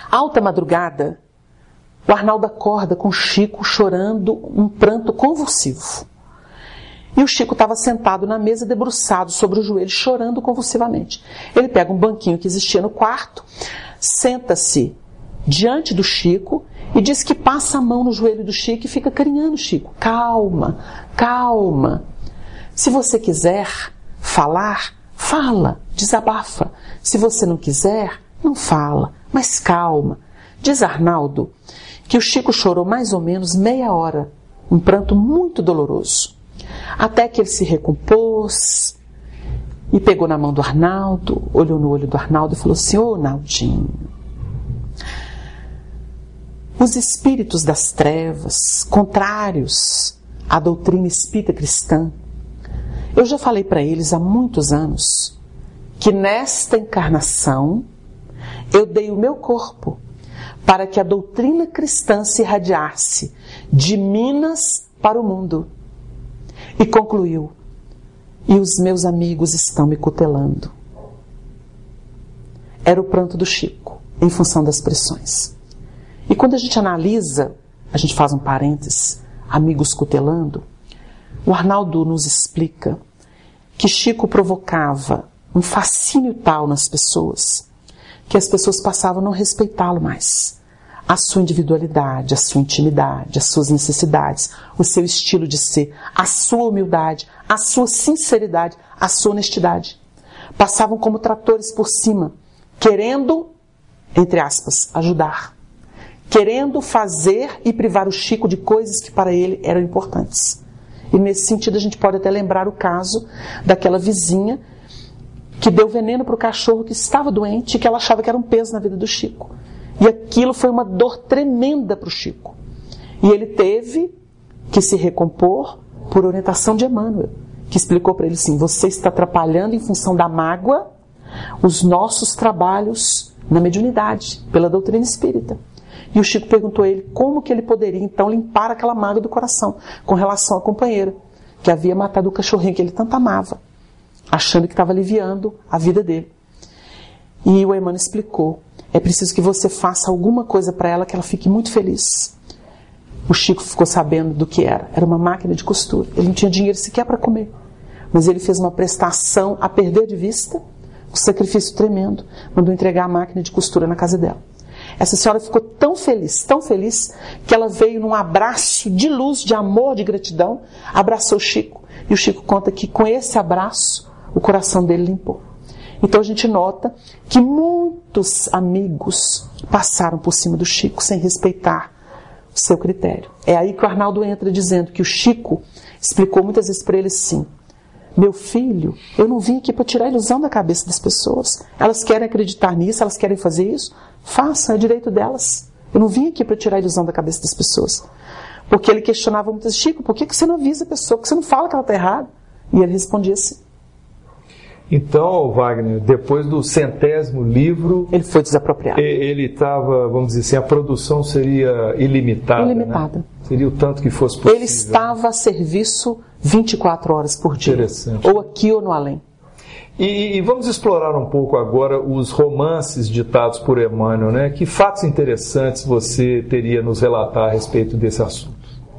Alta madrugada, o Arnaldo acorda com o Chico chorando um pranto convulsivo. E o Chico estava sentado na mesa, debruçado sobre o joelho, chorando convulsivamente. Ele pega um banquinho que existia no quarto, senta-se diante do Chico e diz que passa a mão no joelho do Chico e fica carinhando o Chico. Calma, calma. Se você quiser falar, fala, desabafa. Se você não quiser, não fala, mas calma. Diz Arnaldo que o Chico chorou mais ou menos meia hora, um pranto muito doloroso, até que ele se recompôs e pegou na mão do Arnaldo, olhou no olho do Arnaldo e falou assim: ô Naldinho, os espíritos das trevas, contrários à doutrina espírita cristã, eu já falei para eles há muitos anos que nesta encarnação eu dei o meu corpo para que a doutrina cristã se irradiasse de Minas para o mundo. E concluiu: e os meus amigos estão me cutelando. Era o pranto do Chico, em função das pressões. E quando a gente analisa, a gente faz um parênteses, amigos cutelando, o Arnaldo nos explica que Chico provocava um fascínio tal nas pessoas, que as pessoas passavam a não respeitá-lo mais. A sua individualidade, a sua intimidade, as suas necessidades, o seu estilo de ser, a sua humildade, a sua sinceridade, a sua honestidade. Passavam como tratores por cima, querendo, entre aspas, ajudar. Querendo fazer e privar o Chico de coisas que para ele eram importantes. E nesse sentido a gente pode até lembrar o caso daquela vizinha que deu veneno para o cachorro que estava doente e que ela achava que era um peso na vida do Chico. E aquilo foi uma dor tremenda para o Chico. E ele teve que se recompor por orientação de Emmanuel, que explicou para ele assim: você está atrapalhando em função da mágoa os nossos trabalhos na mediunidade, pela doutrina espírita. E o Chico perguntou a ele como que ele poderia então limpar aquela mágoa do coração com relação à companheira que havia matado o cachorrinho que ele tanto amava, achando que estava aliviando a vida dele. E o Emmanuel explicou: é preciso que você faça alguma coisa para ela que ela fique muito feliz. O Chico ficou sabendo do que era. Era uma máquina de costura. Ele não tinha dinheiro sequer para comer. Mas ele fez uma prestação a perder de vista, um sacrifício tremendo. Mandou entregar a máquina de costura na casa dela. Essa senhora ficou tão feliz, que ela veio num abraço de luz, de amor, de gratidão, abraçou o Chico. E o Chico conta que com esse abraço, o coração dele limpou. Então a gente nota que muitos amigos passaram por cima do Chico sem respeitar o seu critério. É aí que o Arnaldo entra dizendo que o Chico explicou muitas vezes para ele assim: meu filho, eu não vim aqui para tirar a ilusão da cabeça das pessoas. Elas querem acreditar nisso, elas querem fazer isso, façam, é direito delas. Eu não vim aqui para tirar a ilusão da cabeça das pessoas. Porque ele questionava muitas vezes: Chico, por que você não avisa a pessoa? Por que você não fala que ela está errada? E ele respondia assim. Então, Wagner, depois do 100º livro... ele foi desapropriado. Ele estava, vamos dizer assim, a produção seria ilimitada. Ilimitada. Né? Seria o tanto que fosse possível. Ele estava a serviço 24 horas por dia. Interessante. Ou aqui ou no além. E vamos explorar um pouco agora os romances ditados por Emmanuel, né? Que fatos interessantes você teria a nos relatar a respeito desse assunto?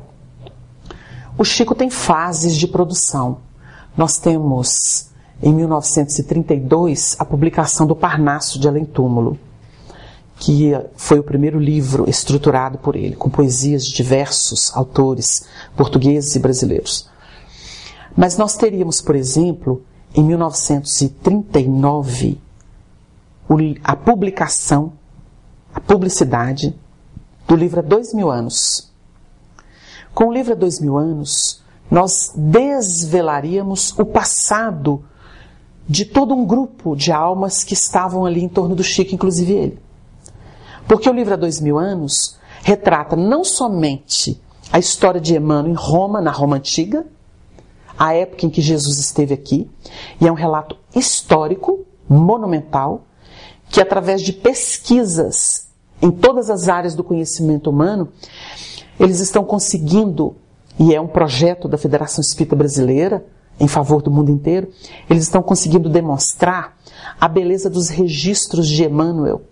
O Chico tem fases de produção. Nós temos... em 1932, a publicação do Parnaso de Além Túmulo, que foi o primeiro livro estruturado por ele, com poesias de diversos autores portugueses e brasileiros. Mas nós teríamos, por exemplo, em 1939, a publicação, a publicidade do livro Há 2000 Anos. Com o livro Há 2000 Anos, nós desvelaríamos o passado de todo um grupo de almas que estavam ali em torno do Chico, inclusive ele. Porque o livro Há 2000 Anos retrata não somente a história de Emmanuel em Roma, na Roma Antiga, a época em que Jesus esteve aqui, e é um relato histórico, monumental, que através de pesquisas em todas as áreas do conhecimento humano, eles estão conseguindo, e é um projeto da Federação Espírita Brasileira, em favor do mundo inteiro, eles estão conseguindo demonstrar a beleza dos registros de Emmanuel